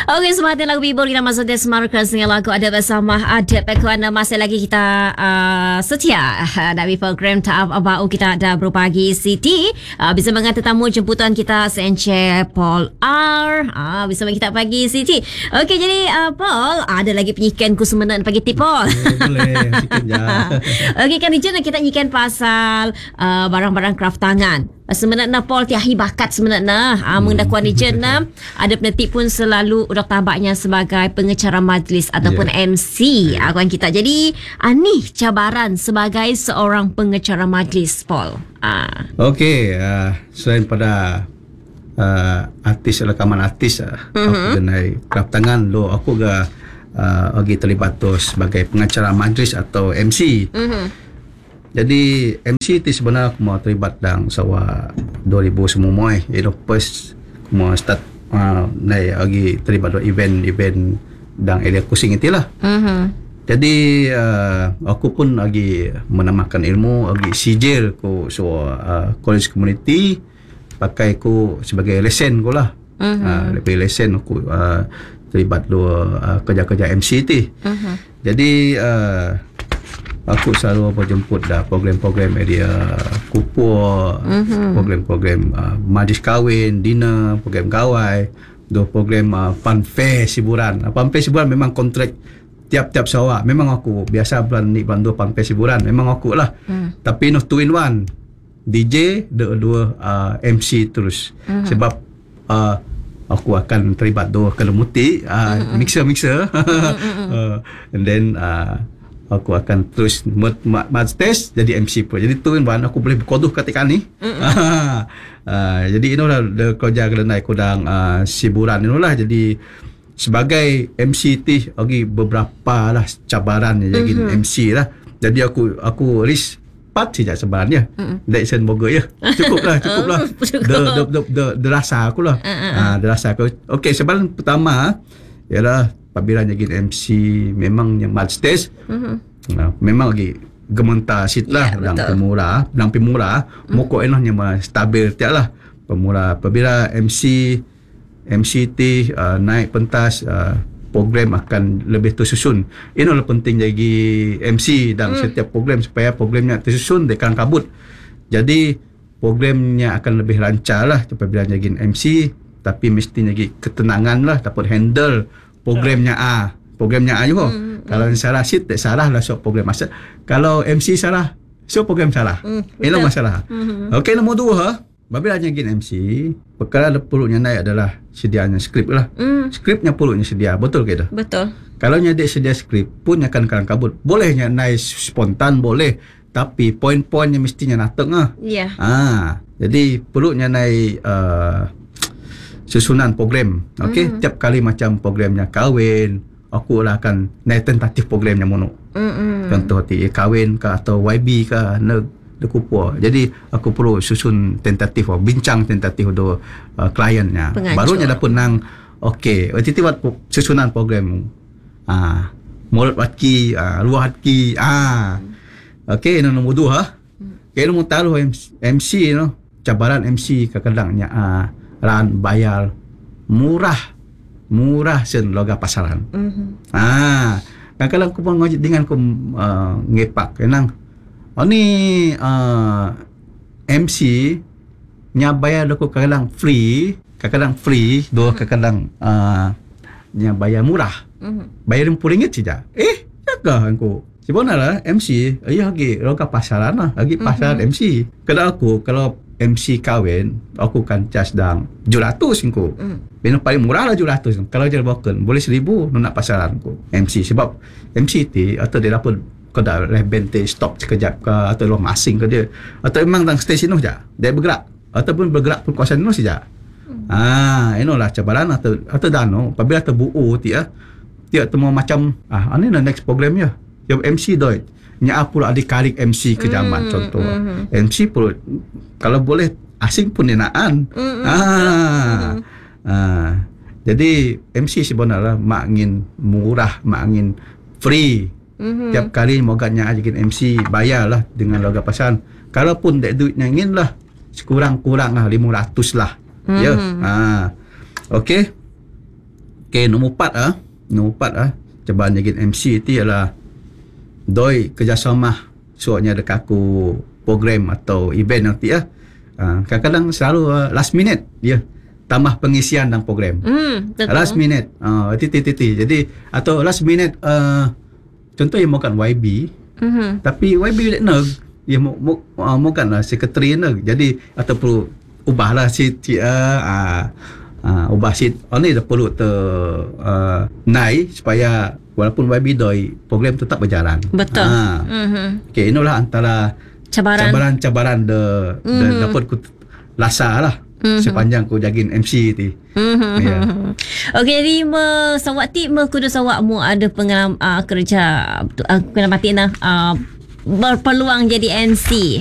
Okey, semangat lagu Bibur kita masuk di Markers dengan lagu ada bersama ada pekuan masih lagi kita setia dari program Taap Abau kita ada berbagi Siti bisa mengantar tamu jemputan kita Senche Paul R bisa kita pagi Siti. Okey, jadi Paul ada lagi penyikan ku semenan pagi ti Paul. Boleh sikit je. Okey, kan Ijen kita nyikan pasal barang-barang craft tangan. Sebenarnya Paul tiahi bakat sebenarnya mendakuan Ijen ada penetik pun selalu udah tabaknya sebagai pengecara majlis ataupun MC akuan kita. Jadi ni cabaran sebagai seorang pengecara majlis Paul. Okey, selain pada artis rekaman artis aku kenai craft tangan lo aku ga lagi terlibat tu sebagai pengacara majlis atau MC. Jadi MC tu sebenarnya aku mau terlibat dalam sawa 2000 semua first aku mau start naik lagi terlibat dalam event dalam area Kusing itulah. Jadi aku pun lagi menambahkan ilmu lagi sijil ku college community pakai ku sebagai lesen ku lah. Lebih lesen aku terlibat dua kerja-kerja MC tu. Jadi aku selalu berjemput dah program-program area kupur, program-program majlis kahwin, dinner, program gawai, dua program fun fair hiburan. Fun fair hiburan memang kontrak tiap-tiap sawa. Memang aku biasa bulan 2 fun fair hiburan. Memang aku lah. Tapi no 2 in 1. DJ, dua MC terus. Sebab aku akan terlibat dua kelemuti, mixer. And then aku akan terus stage jadi MC pun. Jadi tu kan aku boleh berkodoh ketika ni. Jadi inilah kerja kelenai kudang siburan inilah. Jadi sebagai MC ti lagi beberapa lah cabaran jadi MC lah. Jadi aku risk part saja sebenarnya. Dak sen boga ya. Cukup lah. De rasa aku lah. De rasa aku. Okey, sebenarnya pertama ialah apabila jadi MC memang yang mad stage memang lagi gementar sit lah dalam pemula mokok enahnya stabil tiap lah pemula apabila MC t naik pentas program akan lebih tersusun. Inilah penting jadi MC dalam setiap program supaya programnya tersusun dekat kabut. Jadi programnya akan lebih lancar lah apabila jadi MC, tapi mesti jadi ketenangan lah dapat handle programnya juga. Kalau salah sit tak salah lah so program masa. Kalau MC salah so program salah. Ini masalah. Okey, nombor 2 apabila jadi MC perkara perlunya naik adalah sedianya skrip lah. Skripnya perlunya sedia, betul ke dah? Betul. Kalau nyada sedia skrip pun akan kalang kabut. Bolehnya naik spontan boleh, tapi poin-poinnya mestinya nateng lah. Ya. Jadi perlunya naik susunan program. Okey, tiap kali macam programnya kahwin, aku lah akan naik tentatif programnya mono. Contoh kahwin ke atau YB ke kupur. Jadi aku perlu susun tentatif bincang tentatif do kliennya. Barunya dapat nang okey, waktu buat susunan program. Mulut hatki, luar hatki. Okey, nombor 2 Okey, nombor taruh MC cabaran MC kadang-kadangnya ran bayar murah sen loga pasaran. Kadang-kadang aku pun ngajak dengan aku ngepak kenang ni MC nya bayar aku kadang free dua kadang nya bayar murah. Bayar RM10 saja. Jaga aku sebenarnya MC lagi loga pasaran lah, lagi pasaran MC. Kalau MC kahwin aku kan charge dang 700 engko. Beno paling murah lah 700. Kalau dia boken boleh 1000 nak pasaran aku MC sebab MC ti atau dia dapat kada rebente stop sekejap ke atau long asing ke dia atau memang dang stesen saja dia bergerak ataupun bergerak pun kawasan itu saja. Inolah cabaran atau dano apabila terbuo ti temu macam ini next program ya. Yang MC doi nya pula adik-adik MC ke zaman contoh. MC pun kalau boleh asing pun enaan. Jadi MC sebenarnya mak ingin murah, mak ingin free. Tiap kali moganya jadi MC bayarlah dengan loga pasaran. Kalaupun tak duitnya ingin lah sekurang-kurang lah 500 lah. Ya. Okey. Okey, nombor 4 cabaran jadi MC itu ialah doi kerjasama soalnya ada kaku program atau event nanti kadang-kadang selalu last minute dia tambah pengisian dalam program. Betul. Last minute jadi atau last minute contoh yang makan YB tapi YB nak dia makan lah sekretari nak jadi atau perlu ubahlah ubah seat ni dah perlu naik supaya walaupun YB doi program tetap berjalan. Betul. Okey, inilah antara cabaran dapat ku lasa lah sepanjang ku jagin MC ti. Ya. Okey, jadi sawak ti kudu sawak mu ada pengalaman kerja kena mati berpeluang jadi MC.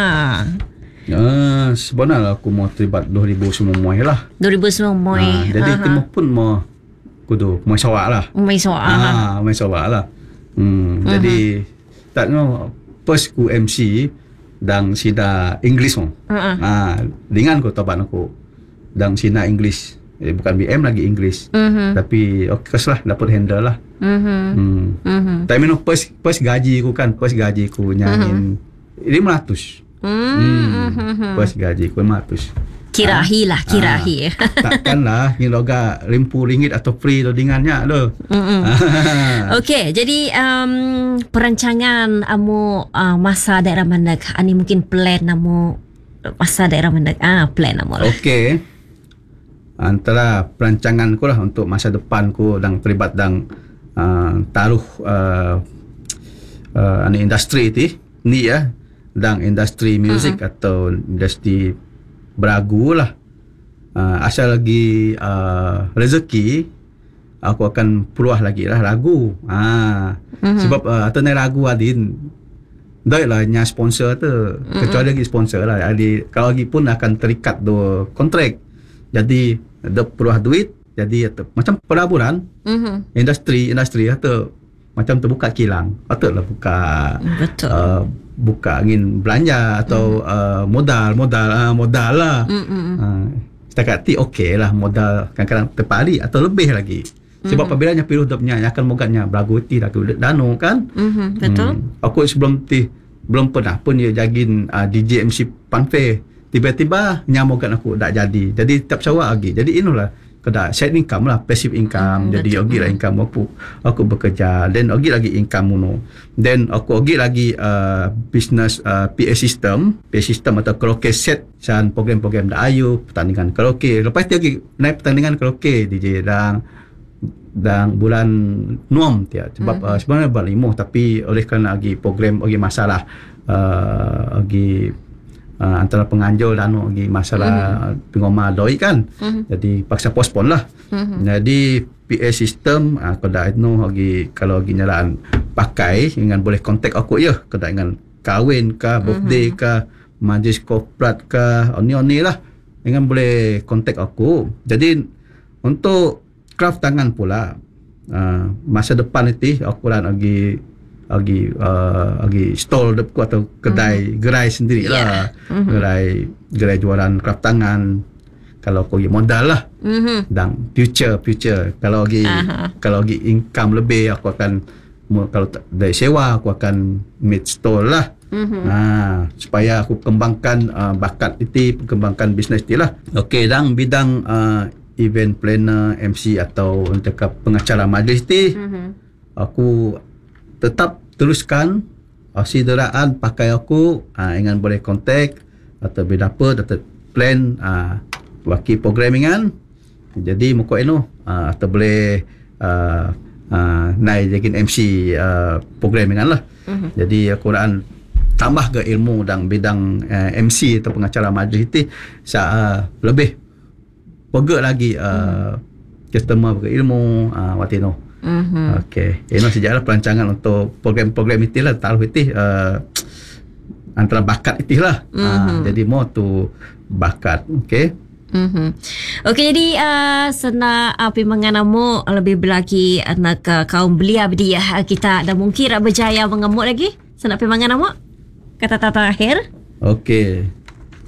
Sebenarnya aku mau terlibat 2009 lah. 2009. Jadi timur pun mau kudu mau sawak lah. Mai sawak lah. Jadi tak no first ku MC dan sida English mo. Dengan ko taban aku dan sida English. Bukan BM lagi English. Tapi okey lah dapat handle lah. Tapi no first gaji ku nyanyiin 500. Pas gaji ku 500. Kirahi. Takkan lah ni loga RM50 atau free dodingannya lo. Okey, jadi perancangan amu masa daerah mandak ani mungkin plan amu masa daerah mandak plan amu lah. Okey. Antara perancangan ku lah untuk masa depan ku dan terlibat dan taruh industri ni dan industri muzik atau industri beragu lah. Asal lagi rezeki aku akan peluah lagi lah lagu. Sebab atau naik lagu adin doi lah nya sponsor tu. Kecuali lagi sponsor lah. Kalau lagi pun akan terikat do kontrak. Jadi ada peluah duit. Jadi macam pelaburan. Industri atau macam terbuka kilang. Patutlah buka. Betul. Buka angin belanja atau modal lah. Setakat ti okey lah modal kadang-kadang terpali atau lebih lagi. Sebab apabila nya piruh dapnya akan moganya belagu ti lagu dano kan. Betul. Aku sebelum ti belum pernah pun dia jagin DJ MC Panfe. Tiba-tiba nyamogan aku tak jadi. Jadi tak sawak lagi. Jadi inilah kada side income lah, passive income. Jadi ogi lah income aku bekerja, then ogi lagi income mono, then aku ogi lagi business PA system atau karaoke set dan program-program da ayu pertandingan karaoke. Lepas tu lagi naik pertandingan karaoke DJ dan bulan Nuam dia sebab sebenarnya bulan 5 tapi oleh kerana lagi program lagi masalah lagi antara penganjur dan lagi masalah pengoma doi kan. Jadi paksa postpone lah. Jadi PA system kalau lagi nyalaan pakai dengan boleh kontak aku kada dengan kahwin ke birthday ke majlis korporat ke oni lah dengan boleh kontak aku. Jadi untuk craft tangan pula masa depan itu aku lagi stall depan atau gerai sendiri lah. Gerai jualan craft tangan kalau aku modal lah. Dan future kalau lagi income lebih aku akan kalau dari sewa aku akan mid stall lah. Supaya aku kembangkan bakat itu, kembangkan bisnes itu lah. Okey, dan bidang event planner, MC atau untuk pengacara majlis itu aku tetap teruskan sideraan pakai aku dengan boleh kontak atau berdapat atau plan wakil programmingan. Jadi muka atau boleh naik jadi MC programmingan lah. Jadi aku nak tambah ke ilmu dan bidang MC atau pengacara majlis itu lebih pegak lagi customer ke ilmu waktu itu. Okey. Ini sejarah perancangan untuk program-program itulah taruh itu antara bakat itulah. Jadi mau tu bakat. Okey. Okey, jadi sena pimanganamu lebih belagi nak kaum belia bedia kita ada mungkin berjaya mengemuk lagi sena pimanganamu kata terakhir. Okey.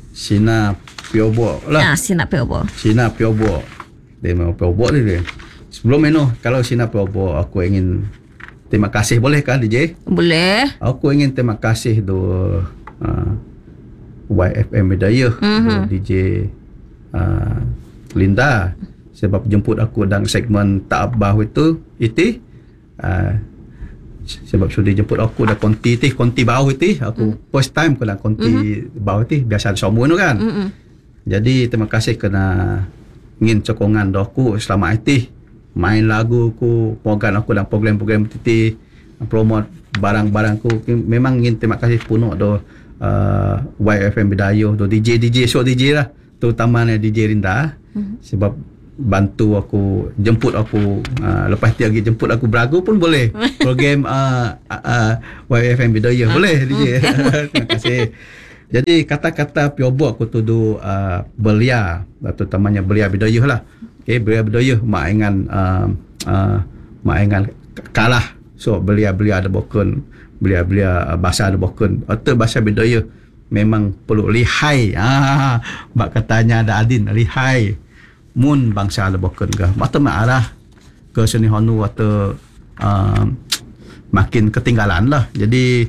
Sina piobo lah. Sina piobo. Dia mau piobo dia. sebelum itu kalau Sina Probo aku ingin terima kasih, boleh kah DJ? Boleh. Aku ingin terima kasih tu YFM Bidayuh, DJ Linda sebab jemput aku dalam segmen Tak Abah itu sebab sudah jemput aku dah konti bau itu aku first time kena konti bau itu biasa semua tu kan. Jadi terima kasih kena ingin sokongan aku selama itu main lagu aku, program aku dan program-program itu, promote barang-barang aku. Memang ingin terima kasih penuh do YFM Bidayuh, do DJ show DJ lah, terutamanya DJ Rinda sebab bantu aku, jemput aku, lepas tu lagi jemput aku beragu pun boleh program YFM Bidayuh boleh DJ. Terima kasih. Jadi kata-kata piobok aku tuduh belia, terutamanya belia Bidayuh lah. Okay, belia Bidayuh mak ingan kalah. So belia ada bokun, belia bahasa ada bokun. Atau bahasa Bidayuh memang perlu lihai. Bak katanya ada Adin lihai. Mun bangsa ada bokun ke. Mata arah ke seni honu atau makin ketinggalan lah. Jadi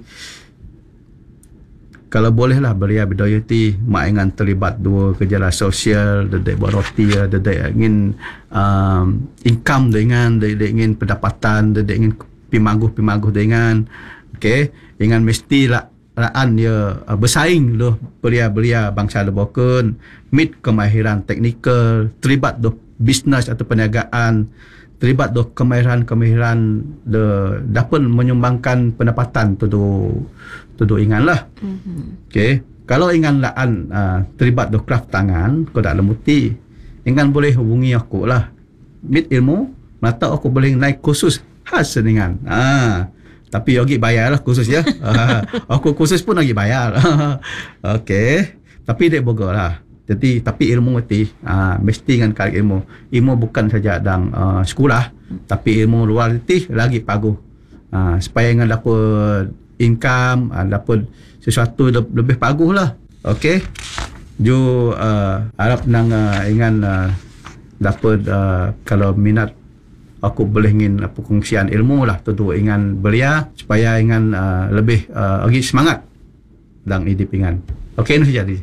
kalau boleh lah belia Bidayuh ti mak ingan terlibat dua kerja sosial, dedek buat roti, dedek ingin income dengan, dedek ingin pendapatan, dedek ingin pimaguh dengan, okay, ingan mesti lah raan dia bersaing loh belia bangsa lebokun, meet kemahiran teknikal, terlibat doh bisnes atau perniagaan, terlibat doh kemahiran de dapat menyumbangkan pendapatan tu ingan lah. Okay, kalau ingan laan terlibat doh craft tangan kau dak lemuti, ingan boleh hubungi aku lah, meet ilmu mata aku boleh naik kursus khas dengan tapi yogi bayar lah kursus ya. Aku kursus pun lagi bayar. Okay, tapi dia boga lah. Jadi tapi ilmu mesti dengan kali ilmu bukan saja dalam sekolah, tapi ilmu luar itu lagi paguh, supaya ingat dapat income, dapat sesuatu lebih paguh lah. Okay, ju harap nang ingat dapat kalau minat aku boleh ingin perkongsian ilmu lah, tentu ingan belia supaya ingan lebih lagi semangat dan hidup ingan. Okey, itu saja.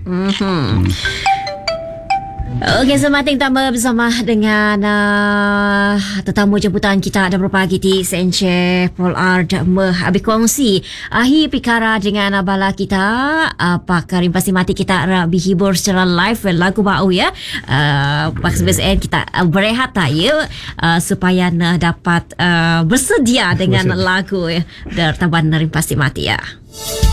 Okey, semakin tambah bersama dengan tetamu jemputan kita ada berpagi di Senche Paul R. Habis kongsi akhir pikara dengan bala kita pakar pasti mati kita berhibur secara live lagu bau ya. Maksudnya kita berehat ya supaya dapat bersedia dengan lagu ya. Dari taban pasti mati ya.